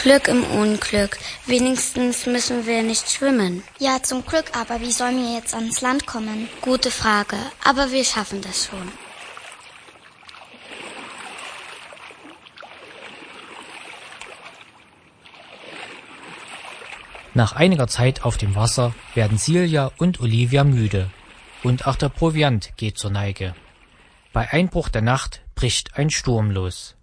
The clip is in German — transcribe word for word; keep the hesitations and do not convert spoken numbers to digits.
Glück im Unglück. Wenigstens müssen wir nicht schwimmen. Ja, zum Glück, aber wie sollen wir jetzt ans Land kommen? Gute Frage, aber wir schaffen das schon. Nach einiger Zeit auf dem Wasser werden Silja und Olivia müde. Und auch der Proviant geht zur Neige. Bei Einbruch der Nacht bricht ein Sturm los.